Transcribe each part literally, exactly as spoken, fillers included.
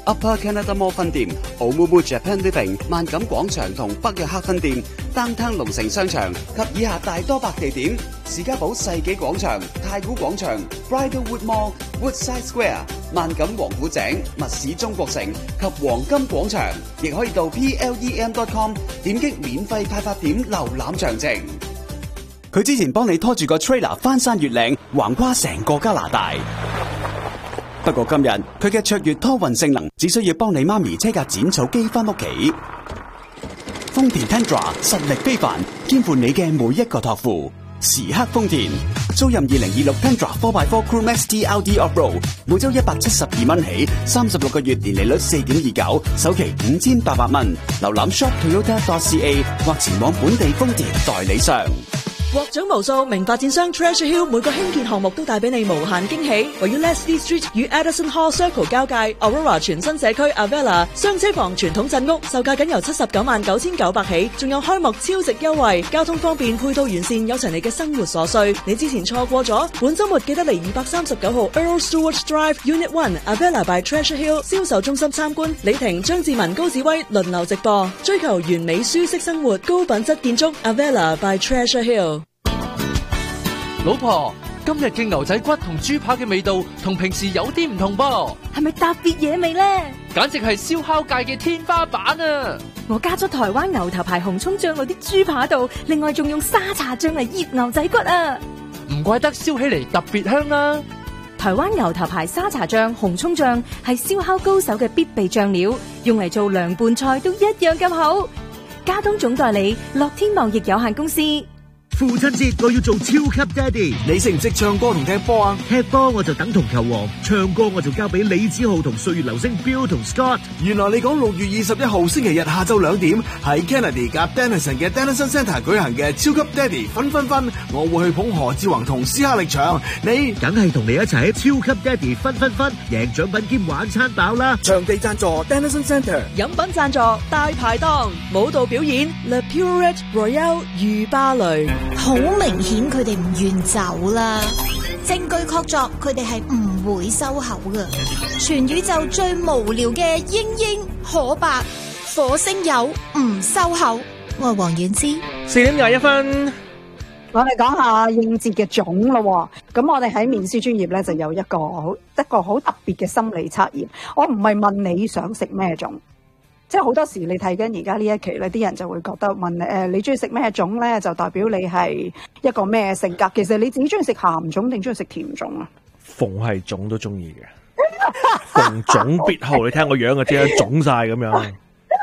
Upper Canada Mall 分店、Oumumu Japan Living、萬錦廣場同北約克分店、Downtown 龍城商場及以下大多白地點，士嘉堡世紀廣場、太古廣場、Bridlewood Mall、Woodside Square、萬錦王府井、密市中國城及黃金廣場，亦可以到 P L E M dot com 點擊免費派發點瀏覽詳情。佢之前幫你拖住個 trailer 翻山越嶺，橫跨成個加拿大。不過今日佢嘅卓越拖運性能，只需要幫你媽咪車架剪草機翻屋企。豐田 Tundra 實力非凡，肩負你嘅每一個託付。時刻豐田，租賃二零二六 Tundra four by four Crew Max T L D Off-Road， 每周一百七十二蚊起，三十六個月年利率四點二九，首期五千八百蚊。瀏覽 shop toyota dot c a 或前往本地豐田代理商。 獲獎無數，名發展商 Treasure Hill 每個興建項目都帶俾你無限驚喜。位於 Leslie Street 與 Addison Hall Circle 交界 Aurora 全新社區 Avella 雙車房傳統鎮屋，售價僅由七十九萬九千九百起，仲有開幕超值優惠，交通方便，配套完善，有齊你嘅生活所需。你之前錯過咗，本週末記得嚟二百三十九號 Earl Stewart Drive Unit One Avella by Treasure Hill 銷售中心參觀。李婷、張志文、高子威輪流直播，追求完美舒適生活，高品質建築 Avella by Treasure Hill。 老婆，今日嘅牛仔骨同豬扒嘅味道同平時有啲唔同噃， 係咪特別嘢味呢？ 簡直係燒烤界嘅天花板啊！ 我加咗台灣牛頭牌紅蔥醬落啲豬扒度，另外仲用沙茶醬嚟醃牛仔骨啊！ 唔怪得燒起嚟特別香啦！ 台灣牛頭牌沙茶醬、紅蔥醬係燒烤高手嘅必備醬料，用嚟做涼拌菜都一樣咁好。加東總代理樂天貿易有限公司。 父親節我要做超級爹哋， 你識唔識唱歌同踢波啊？ 踢波我就等同球王，唱歌我就交俾李子豪同歲月流星 Bill 同 Scott。 原來你講六月二十一號星期日下晝兩點喺 Kennedy 夾 Denison 嘅 Denison Centre 舉行嘅超級爹哋分分分，我會去捧何志宏同斯克力場，你梗係同你一齊喺超級爹哋分分分，贏獎品兼玩餐飽啦！ 場地贊助 Denison Centre， 飲品贊助大排檔，舞蹈表演 Le Purette Royale 御芭蕾。 好明顯佢哋唔願走啦，證據確鑿佢哋係唔會收口㗎。全宇宙最無聊嘅英英可白火星友唔收口。我係黃婉之。 四點廿一分， 我哋講下應節嘅種咯。咁我哋喺面書專頁咧就有一個好一個好特別嘅心理測驗。我唔係問你想食咩種。即係好多時你睇緊而家呢一期咧，啲人就會覺得問誒、呃、你中意食咩種咧，就代表你係一個咩性格。其實你自己中意食鹹種定中意食甜種啊？ 逢係種都中意嘅，逢種必好。你聽我樣就知啦，腫晒咁樣。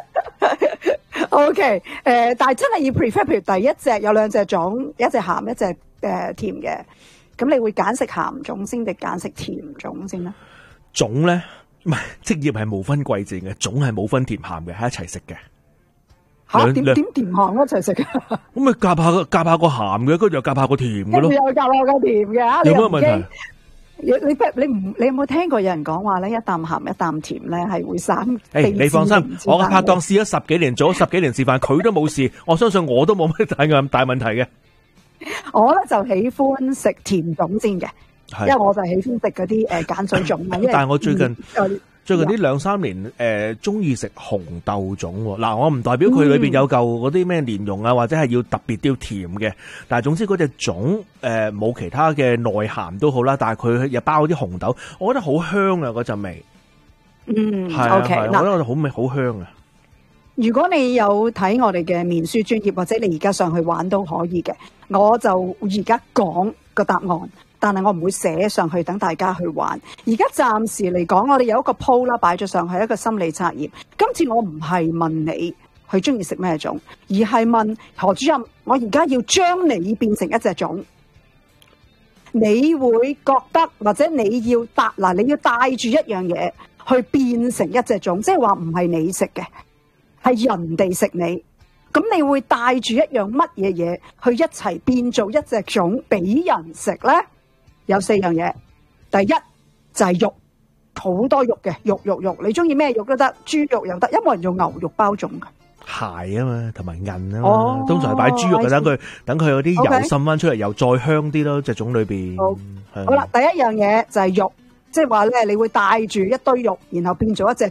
O K，誒，但係真係要 prefer， 譬如第一隻有兩隻種，一隻鹹，一隻誒、呃、甜嘅，咁你會揀食鹹種先定揀食甜種先咧？ 種咧？唔係，職業係冇分貴賤嘅，種係冇分甜鹹嘅，係一齊食嘅。 吓，點點甜鹹一齊食嘅？ 咁咪夾下個夾下個鹹嘅，跟住又夾下個甜嘅咯。 又夾下個甜嘅， 有乜問題？ 你你你唔你有冇聽過有人講話咧？一啖鹹一啖甜咧係會生。 誒，你放心，我嘅拍檔試咗十幾年，做咗十幾年示範，佢都冇事，我相信我都冇乜大咁大問題嘅。 我咧就喜歡食甜種先嘅。因為我就喜歡食嗰啲誒鹼水種啊，但係我最近、 嗯、 最近呢兩三年誒中意食紅豆種喎。嗱，我唔代表佢裏邊有嚿嗰啲咩蓮蓉啊，或者係要特別啲甜嘅，但係總之嗰隻種誒冇、呃、其他嘅內涵都好啦，但係佢又包啲紅豆，我覺得好香啊嗰陣味。 嗯， 係啊， okay， 我覺得好味好香啊。 如果你有睇我哋嘅面書專頁，或者你而家上去玩都可以嘅，我就而家講個答案。但係我唔會寫上去等大家去玩。而家暫時嚟講，我哋有一個 poll 啦，擺咗上去一個心理測驗。今次我唔係問你佢中意食咩種，而係問何主任，我而家要將你變成一隻種，你會覺得或者你要帶嗱，你要帶住一樣嘢去變成一隻種，即係話唔係你食嘅，係人哋食你。咁你會帶住一樣乜嘢嘢去一齊變做一隻種俾人食呢？有四樣嘢，第一就係、是、肉，好多肉嘅肉肉肉，你中意咩肉都得，豬肉又得，有冇人用牛肉包種噶？ 鞋啊嘛，同埋韌啊嘛， 哦、 通常係擺豬肉嘅，等佢等佢有啲油滲翻出嚟，又再香啲咯，隻種裏邊。 好，好啦，第一樣嘢就係肉，即係話咧，你會帶住一堆肉，然後變做一隻